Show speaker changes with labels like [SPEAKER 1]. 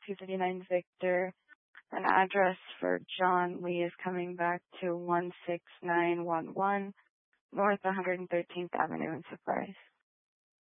[SPEAKER 1] 239 Victor. An address for John Lee is coming back to 16911 North 113th Avenue in Surprise.